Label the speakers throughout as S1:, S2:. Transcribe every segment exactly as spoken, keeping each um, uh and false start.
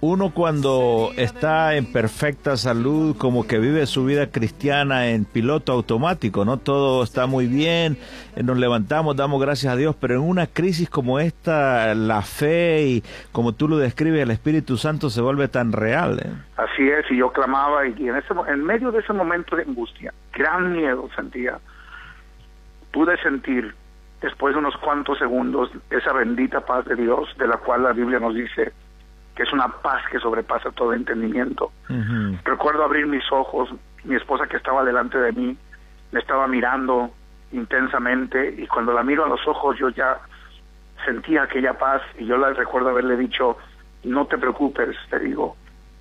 S1: Uno cuando está en perfecta salud, como que vive su vida cristiana en piloto automático, ¿no? Todo está muy bien, nos levantamos, damos gracias a Dios, pero en una crisis como esta, la fe y como tú lo describes, el Espíritu Santo se vuelve tan real, ¿eh?
S2: Así es, y yo clamaba, y en, ese, en medio de ese momento de angustia, gran miedo sentía, pude sentir, después de unos cuantos segundos, esa bendita paz de Dios, de la cual la Biblia nos dice que es una paz que sobrepasa todo entendimiento. Uh-huh. Recuerdo abrir mis ojos, mi esposa que estaba delante de mí, me estaba mirando intensamente, y cuando la miro a los ojos yo ya sentía aquella paz, y yo la recuerdo haberle dicho, no te preocupes, te digo,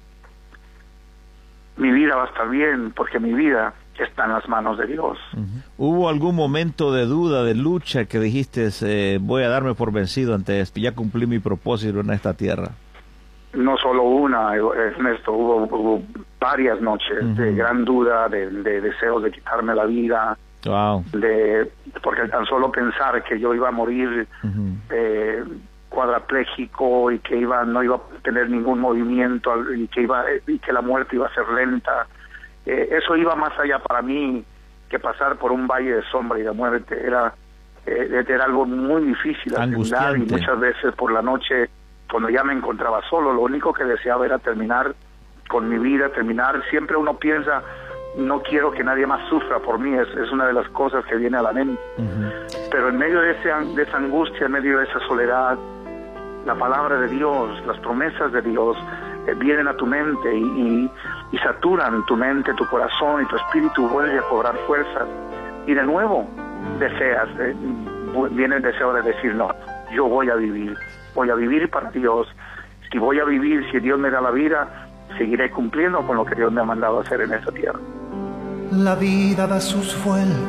S2: mi vida va a estar bien, porque mi vida está en las manos de Dios.
S1: Uh-huh. ¿Hubo algún momento de duda, de lucha, que dijiste, eh, voy a darme por vencido ante esto, ya cumplí mi propósito en esta tierra?
S2: No solo una, Ernesto, hubo, hubo varias noches uh-huh. de gran duda, de, de deseos de quitarme la vida,
S1: wow.
S2: de porque tan solo pensar que yo iba a morir uh-huh. eh, cuadrapléjico y que iba no iba a tener ningún movimiento y que iba y que la muerte iba a ser lenta, eh, eso iba más allá para mí que pasar por un valle de sombra y de muerte. Era eh, era algo muy difícil,
S1: angustiante,
S2: y muchas veces por la noche, cuando ya me encontraba solo, lo único que deseaba era terminar con mi vida, terminar. Siempre uno piensa, no quiero que nadie más sufra por mí, es, es una de las cosas que viene a la mente. Uh-huh. Pero en medio de, ese, de esa angustia, en medio de esa soledad, la palabra de Dios, las promesas de Dios eh, vienen a tu mente y, y, y saturan tu mente, tu corazón, y tu espíritu vuelve a cobrar fuerzas. Y de nuevo deseas, eh, viene el deseo de decir, no, yo voy a vivir. Voy a vivir para Dios. Si voy a vivir, si Dios me da la vida, seguiré cumpliendo con lo que Dios me ha mandado a hacer en esta tierra.
S3: La vida da sus vueltas